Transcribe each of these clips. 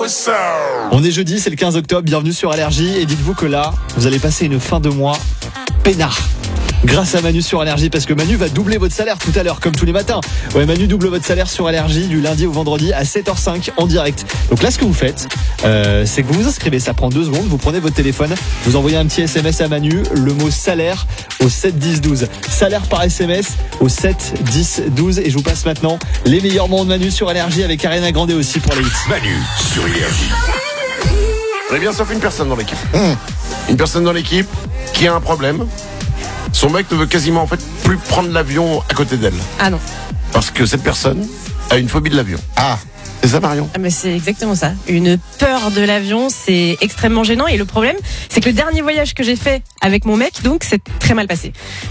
On est jeudi, c'est le 15 octobre, bienvenue sur Allergie. Et dites-vous que là, vous allez passer une fin de mois peinard. Grâce à Manu sur Allergie, parce que Manu va doubler votre salaire tout à l'heure, comme tous les matins. Ouais, Manu double votre salaire sur Allergie du lundi au vendredi à 7h05 en direct. Donc là, ce que vous faites, c'est que vous vous inscrivez, ça prend 2 secondes, vous prenez votre téléphone, vous envoyez un petit SMS à Manu, le mot salaire au 7 10 12. Salaire par SMS au 7 10 12. Et je vous passe maintenant les meilleurs moments de Manu sur Allergie avec Ariana Grande aussi pour les hits. Manu sur Énergie. Très bien, sauf une personne dans l'équipe. Une personne dans l'équipe qui a un problème. Son mec ne veut quasiment en fait plus prendre l'avion à côté d'elle. Ah non. Parce que cette personne a une phobie de l'avion. Ah, c'est ça, Marion? Ah mais c'est exactement ça. Une peur de l'avion, c'est extrêmement gênant. Et le problème, c'est que le dernier voyage que j'ai fait avec mon mec, donc, c'est très mal passé.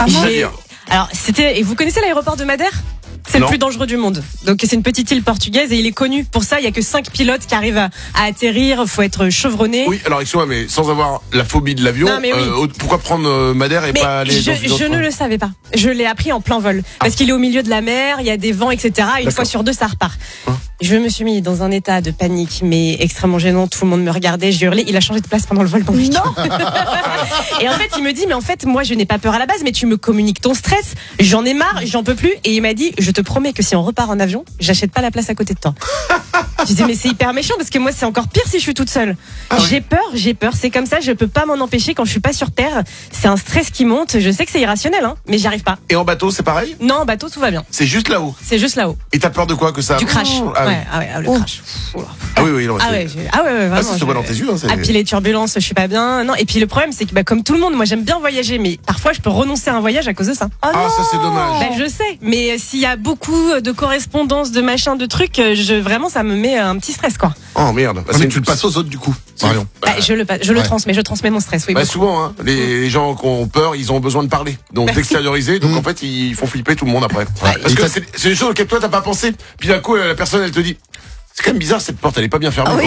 Alors, c'était. Et vous connaissez l'aéroport de Madère? C'est le plus dangereux du monde. Donc c'est une petite île portugaise et il est connu pour ça. Il y a que 5 pilotes qui arrivent à atterrir. Faut être chevronné. Oui, alors excuse-moi, mais sans avoir la phobie de l'avion, pourquoi prendre Madère et pas aller dans une autre? Je ne le savais pas. Je l'ai appris en plein vol. Parce qu'il est au milieu de la mer, il y a des vents, etc. Une fois sur 2, ça repart. Je me suis mis dans un état de panique, mais extrêmement gênant. Tout le monde me regardait, je hurlais. Il a changé de place pendant le vol. Non. Et en fait, il me dit, mais en fait, moi, je n'ai pas peur à la base, mais tu me communiques ton stress. J'en ai marre, j'en peux plus. Et il m'a dit, je te promets que si on repart en avion, j'achète pas la place à côté de toi. Je dis, mais c'est hyper méchant parce que moi, c'est encore pire si je suis toute seule. J'ai peur. C'est comme ça, je peux pas m'en empêcher quand je suis pas sur Terre. C'est un stress qui monte. Je sais que c'est irrationnel, hein, mais j'y arrive pas. Et en bateau, c'est pareil? Non, en bateau, tout va bien. C'est juste là-haut. C'est juste là-haut. Et t'as peur de quoi que ça? Du crash. Le crash. Ah oui, non, vraiment. Ça se voit dans tes yeux. Ah, puis les turbulences, je suis pas bien. Non, et puis le problème, c'est que comme tout le monde, moi j'aime bien voyager, mais parfois je peux renoncer à un voyage à cause de ça. Ça c'est dommage. Je sais, mais s'il y a beaucoup de correspondances, de machins, de trucs, vraiment ça me met un petit stress, quoi. Oh merde. mais tu le passes aux autres du coup, Marion. Je le transmets mon stress, oui. Souvent, hein, les gens qui ont peur, ils ont besoin de parler, donc d'extérioriser, donc en fait ils font flipper tout le monde après. Parce que c'est des choses auxquelles toi t'as pas pensé, puis d'un coup la personne elle te dit, c'est quand même bizarre, cette porte elle est pas bien fermée.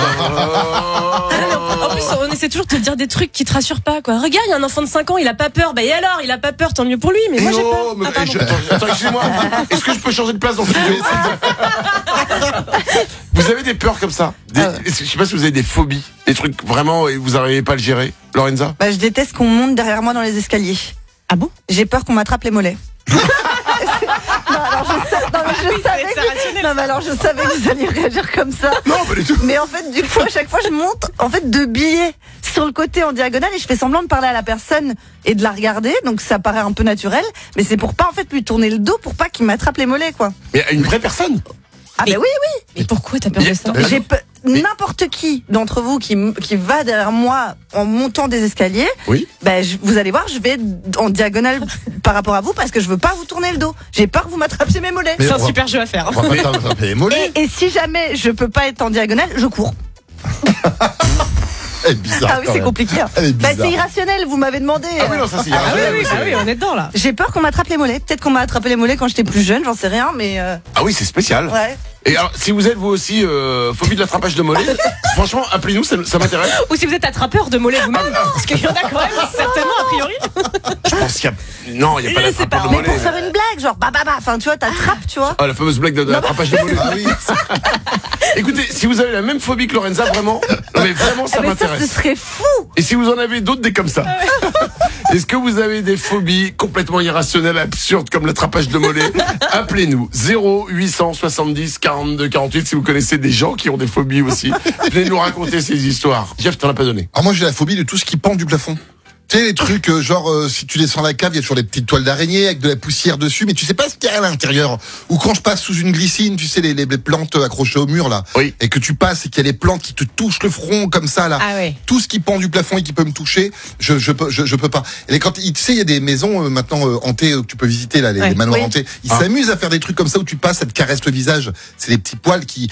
En plus, on essaie toujours de te dire des trucs qui te rassurent pas, quoi. Regarde, il y a un enfant de 5 ans, il a pas peur. Et alors, il a pas peur, tant mieux pour lui, mais moi j'ai peur. Attends, excusez-moi. Est-ce que je peux changer de place dans ce studio? Vous avez des peurs comme ça? Je sais pas si vous avez des phobies, des trucs vraiment et vous n'arrivez pas à le gérer. Lorenza? Je déteste qu'on monte derrière moi dans les escaliers. Ah bon? J'ai peur qu'on m'attrape les mollets. Je savais que vous alliez réagir comme ça. Non, pas du tout. Mais en fait, du coup, à chaque fois, je monte de billets sur le côté en diagonale et je fais semblant de parler à la personne et de la regarder. Donc ça paraît un peu naturel, mais c'est pour pas en fait lui tourner le dos pour pas qu'il m'attrape les mollets, quoi. Mais une vraie personne? Ah oui. Mais pourquoi t'as peur de ça? N'importe qui d'entre vous qui va derrière moi en montant des escaliers, vous allez voir, je vais en diagonale par rapport à vous parce que je veux pas vous tourner le dos. J'ai peur que vous m'attrapiez mes mollets. C'est un super jeu à faire. On va pas t'attraper les mollets. Et si jamais je peux pas être en diagonale, je cours. Elle est bizarre. Ah oui, c'est compliqué. C'est irrationnel, vous m'avez demandé. Ah oui, non, ça c'est irrationnel. Oui, on est dedans là. J'ai peur qu'on m'attrape les mollets. Peut-être qu'on m'a attrapé les mollets quand j'étais plus jeune, j'en sais rien, mais. Ah oui, c'est spécial. Ouais. Et alors, si vous êtes vous aussi phobie de l'attrapage de mollets, franchement, appelez-nous, ça m'intéresse. Ou si vous êtes attrapeur de mollets vous-même, parce qu'il y en a quand même certainement a priori. Je pense qu'il y a. Non, il n'y a pas d'attrapage de Mais mollets. pour faire une blague, genre enfin tu vois, t'attrapes, tu vois. Ah, la fameuse blague de l'attrapage de mollets. Ah oui. Écoutez, si vous avez la même phobie que Lorenza, vraiment, ça m'intéresse. Ça, ce serait fou. Et si vous en avez d'autres, des comme ça. Est-ce que vous avez des phobies complètement irrationnelles, absurdes, comme l'attrapage de mollets? Appelez-nous 0870 42 48 si vous connaissez des gens qui ont des phobies aussi. Venez nous raconter ces histoires. Jeff, t'en as pas donné? Alors moi j'ai la phobie de tout ce qui pend du plafond. Tu sais, les trucs si tu descends la cave, il y a toujours des petites toiles d'araignée avec de la poussière dessus, mais tu sais pas ce qu'il y a à l'intérieur. Ou quand je passe sous une glycine, tu sais, les plantes accrochées au mur là, et que tu passes et qu'il y a des plantes qui te touchent le front comme ça là. Tout ce qui pend du plafond et qui peut me toucher, je peux pas. Et quand tu sais, il y a des maisons maintenant hantées que tu peux visiter là, les manoirs hantés. Ils s'amusent à faire des trucs comme ça où tu passes, ça te caresse le visage. C'est des petits poils qui.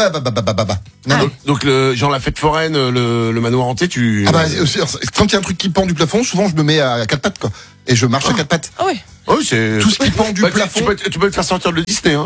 Donc genre la fête foraine, le manoir hanté, tu. Quand il y a un truc qui pend du plafond, souvent je me mets à 4 pattes quoi. Et je marche à 4 pattes. Ah oui. Oui, c'est tout ce qui pend du plafond. Tu peux te faire sortir de Disney.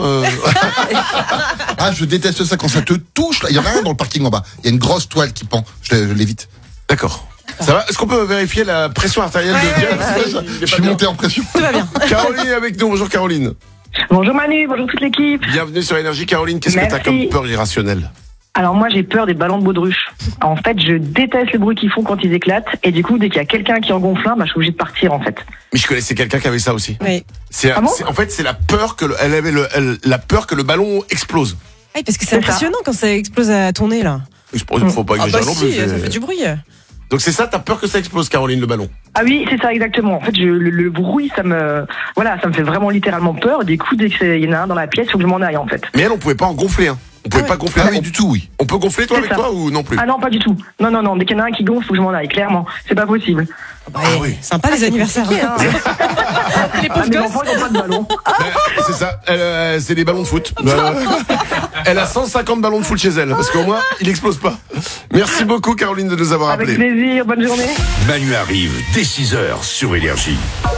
Je déteste ça quand ça te touche. Il y en a un dans le parking en bas. Il y a une grosse toile qui pend. Je l'évite. D'accord. Ça va? Est-ce qu'on peut vérifier la pression artérielle de Jeff? Je suis monté en pression. Tout va bien. Caroline est avec nous. Bonjour Caroline. Bonjour Manu, bonjour toute l'équipe. Bienvenue sur Énergie. Caroline, qu'est-ce que t'as comme peur irrationnelle? Alors moi j'ai peur des ballons de baudruche. En fait je déteste le bruit qu'ils font quand ils éclatent et du coup dès qu'il y a quelqu'un qui en gonfle un, je suis obligée de partir en fait. Mais je connaissais quelqu'un qui avait ça aussi. Oui. En fait c'est la peur que elle avait la peur que le ballon explose. Oui, parce que c'est impressionnant quand ça explose à ton nez là. Faut pas exagérer non plus. Ça fait du bruit. Donc c'est ça, t'as peur que ça explose, Caroline, le ballon? Ah oui, c'est ça exactement. En fait, le bruit, ça me fait vraiment littéralement peur. Du coup, dès qu'il y en a un dans la pièce, il faut que je m'en aille en fait. Mais elle, on pouvait pas en gonfler. Hein. On pouvait pas gonfler. Ah oui, du tout, oui. On peut gonfler toi avec toi ou non plus? Ah non, pas du tout. Non. Dès qu'il y en a un qui gonfle, il faut que je m'en aille. Clairement, c'est pas possible. Oui. Sympa les anniversaires. Les pauvres Mes gosses. enfants, ils n'ont pas de ballon. C'est ça. C'est des ballons de foot. Elle a 150 ballons de foot chez elle parce qu'au moins il explose pas. Merci beaucoup Caroline de nous avoir appelés. Avec plaisir. Bonne journée. Manu arrive dès 6h sur Énergie.